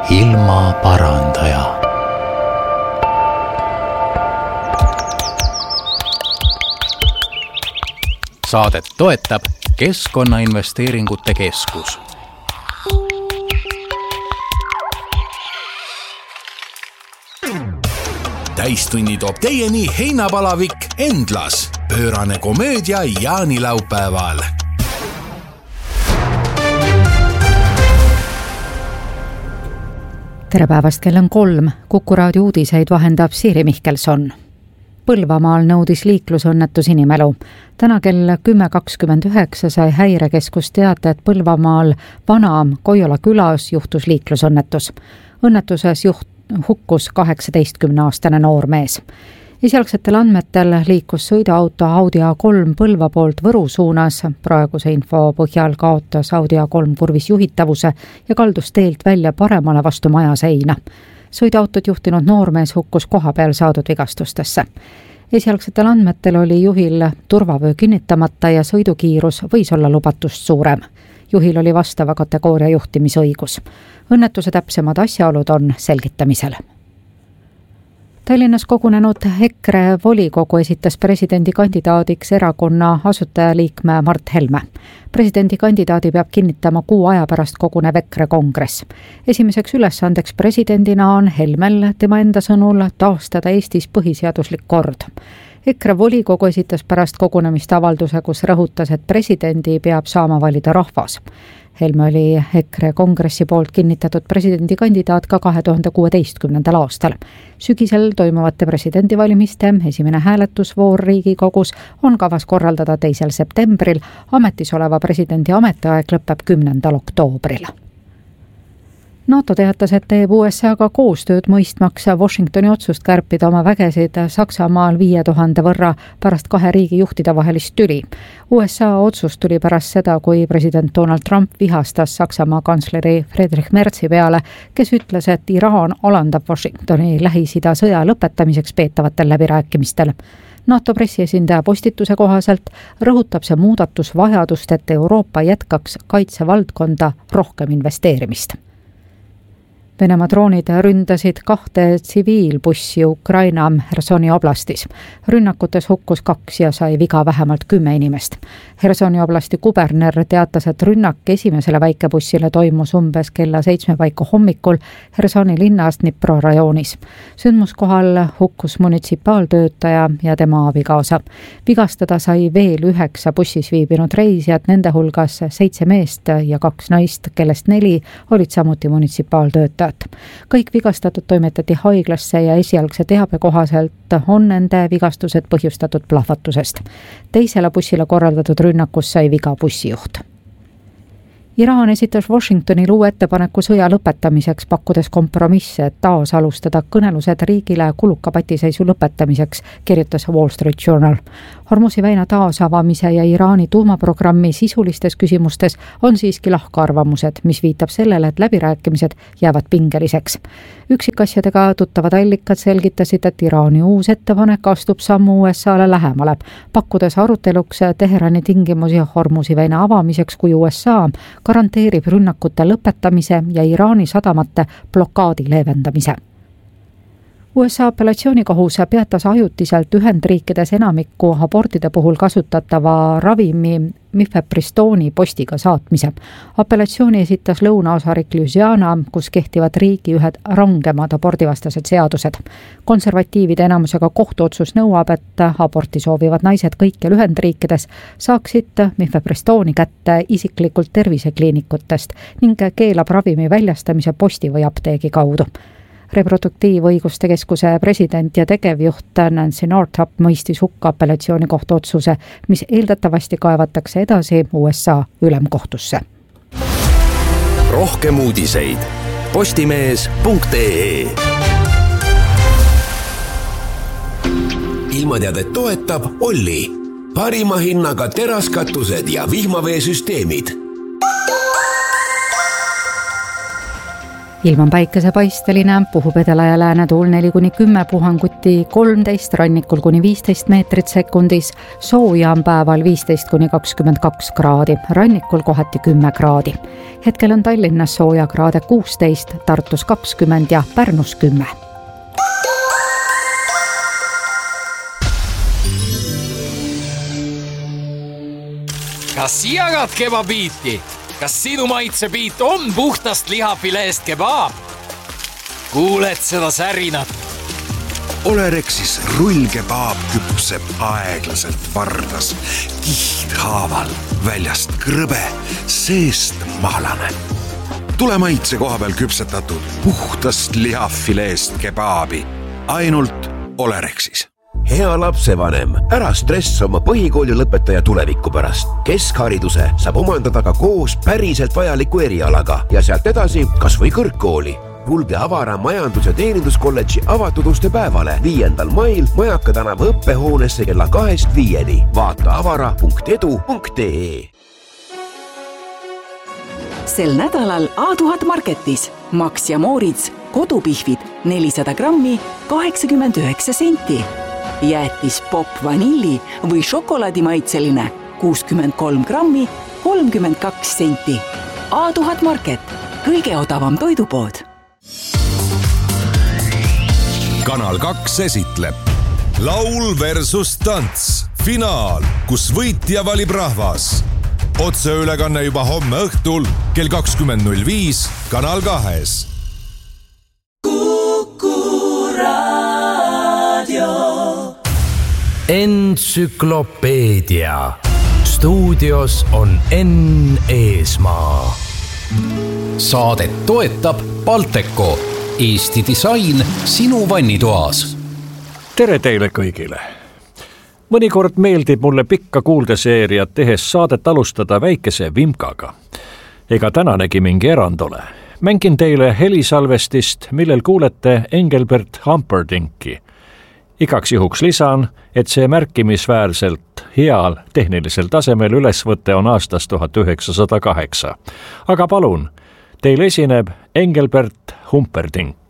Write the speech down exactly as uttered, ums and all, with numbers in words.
ilma parandaja. Saadet toetab Keskkonnainvesteeringute Keskus. Täistunni toob teieni heinapalavik Endlas. Pöörane komöödia jaanilaupäeval. Tere päevast, kell on kolm. Kuku raadio uudiseid vahendab Siiri Mihkelson. Põlvamaal nõudis liiklusõnnetus inimelu. Täna kell kümme kakskümmend üheksa sai häirekeskus teada, et Põlvamaal Vana Koiola külas juhtus liiklusõnnetus. Õnnetuses juht hukkus kaheksateistkümneaastane noormees. Esialgsetel andmetel liikus sõiduauto Audi A kolm Põlva poolt Võru suunas. Praeguse info põhjal kaotas Audi A kolm kurvis juhitavuse ja kaldus teelt välja paremale vastu maja seina. Sõiduautot juhtinud noormees hukkus kohapeal saadud vigastustesse. Esialgsetel andmetel oli juhil turvavöö kinnitamata ja sõidukiirus võis olla lubatust suurem. Juhil oli vastava kategooria juhtimisõigus. Õnnetuse täpsemad asjaolud on selgitamisel. Tallinnas kogunenud EKRE volikogu esitas presidendikandidaadiks erakonna asutajaliikme Mart Helme. Presidendikandidaadi peab kinnitama kuu aja pärast kogunev EKRE kongress. Esimeseks ülesandeks presidendina on Helmel tema enda sõnul taastada Eestis põhiseaduslik kord. EKRE volikogu esitas pärast kogunemist avalduse, kus rõhutas, et presidendi peab saama valida rahvas. Helme oli EKRE kongressi poolt kinnitatud presidendikandidaat ka kahe tuhande kuueteistkümnendal aastal. Sügisel toimuvate presidendivalimiste esimene hääletusvoor Riigikogus on kavas korraldada teisel septembril. Ametis oleva presidendi ametiaeg lõpeb kümnendal oktoobril. NATO teatas, et teeb U S A-ga koostööd mõistmaks Washingtoni otsust kärpida oma vägesid Saksamaal viie tuhande võrra pärast kahe riigi juhtide vahelist tüli. U S A otsus tuli pärast seda, kui president Donald Trump vihastas Saksamaa kantsleri Friedrich Merzi peale, kes ütles, et Iraan alandab Washingtoni Lähis-Ida sõja lõpetamiseks peetavatel läbirääkimistel. NATO pressiesindaja postituse kohaselt rõhutab see muudatus vajadust, et Euroopa jätkaks kaitsevaldkonda rohkem investeerimist. Venemaa droonid ründasid kahte tsiviilbussi Ukraina Hersoni oblastis. Rünnakutes hukkus kaks ja sai viga vähemalt kümme inimest. Hersoni oblasti kuberner teatas, et rünnak esimesele väikebussile toimus umbes kella seitsme paiku hommikul Hersoni linnas Dnipro rajoonis. Sündmuskohal hukkus munitsipaaltöötaja ja tema abikaasa. Vigastada sai veel üheksa bussis viibinud reisijad, nende hulgas seitse meest ja kaks naist, kellest neli olid samuti munitsipaaltöötajad. Kõik vigastatud toimetati haiglasse ja esialgse teabe kohaselt on nende vigastused põhjustatud plahvatusest. Teisele bussile korraldatud rünnakus sai viga bussijuht. Iraan esitas Washingtonil uue ettepaneku sõja lõpetamiseks, pakkudes kompromisse, et taas alustada kõnelused riigile kuluka patiseisu lõpetamiseks, kirjutas Wall Street Journal. Hormuzi väina taasavamise ja Iraani tuumaprogrammi sisulistes küsimustes on siiski lahkarvamused, mis viitab sellele, et läbirääkimised jäävad pingeliseks. Üksikasjadega tuttavad allikad selgitasid, et Iraani uus ettepanek astub sammu U S A-le lähemale, pakkudes aruteluks Teherani tingimusi Hormuzi väina avamiseks, kui U S A garanteerib rünnakute lõpetamise ja Iraani sadamate blokaadi leevendamise. U S A apellatsioonikohus peatas ajutiselt Ühendriikides enamiku abortide puhul kasutatava ravimi mifepristooni postiga saatmise. Apellatsiooni esitas lõunaosarik Louisiana, kus kehtivad riigi ühed rangemad abordivastased seadused. Konservatiivide enamusega kohtuotsus nõuab, et aborti soovivad naised kõikjal Ühendriikides saaksid mifepristooni kätte isiklikult tervisekliinikutest ning keelab ravimi väljastamise posti või apteegi kaudu. Reproduktiivõiguste keskuse president ja tegevjuht Nancy Northup mõistis hukka apellatsioonikohtu otsuse, mis eeldatavasti kaevatakse edasi U S A ülemkohtusse. Rohkem uudiseid postimees punkt ee. Ilmateadet toetab Olli. Parima hinnaga teraskatused ja vihmaveesüsteemid. ilm on päikesepaisteline, puhub edela- ja läänetuul neli kuni kümme, puhanguti kolmteist, rannikul kuni viisteist meetrit sekundis. Sooja on päeval viisteist kuni kakskümmend kaks kraadi, rannikul kohati kümme kraadi. Hetkel on Tallinnas sooja kraade kuusteist, Tartus kakskümmend ja Pärnus kümme. Kas jagad kebabiiti? Kas sinu maitsepiit on puhtast lihafileest kebaab? Kuuled seda särinat? Olerexis rullkebaab küpseb aeglaselt vardas, kihthaaval, väljast krõbe, seest mahlane. Tule maitse koha peal küpsetatud puhtast lihafileest kebaabi, ainult Olerexis. Hea lapsevanem, ära stress oma põhikooli lõpetaja tuleviku pärast. Keskhariduse saab omandada ka koos päriselt vajaliku erialaga ja sealt edasi kas või kõrgkooli. Tulge Avara majandus- ja teeninduskolledži avatud uste päevale viiendal mail Majaka tänava õppehoonesse kella kahest viieni. Vaata avara punkt edu punkt ee. Sel nädalal A tuhat Marketis Max ja Moritz kodupihvid nelisada grammi kaheksakümmend üheksa senti. Jäätis pop vanilli või šokolaadimaitseline kuuskümmend kolm grammi kolmkümmend kaks senti. A tuhat Market, kõige odavam toidupood. Kanal kaks esitleb Laul versus tants, finaal, kus võitja valib rahvas. Otseülekanne juba homme õhtul kell kakskümmend null viis Kanal kahes. Entsüklopeedia. Stuudios on Enn Eesmaa. Saadet toetab Balteco, Eesti disain sinu vannitoas. Tere teile kõigile. Mõnikord meeldib mulle pikka kuuldeseeriat tehes saadet alustada väikese vimkaga. Ega tänanegi mingi erand ole. Mängin teile helisalvestist, millel kuulete Engelbert Humperdinki. Igaks juhuks lisan, et see märkimisväärselt heal tehnilisel tasemel ülesvõte on aastast tuhat üheksasada kaheksa. Aga palun, teil esineb Engelbert Humperdink.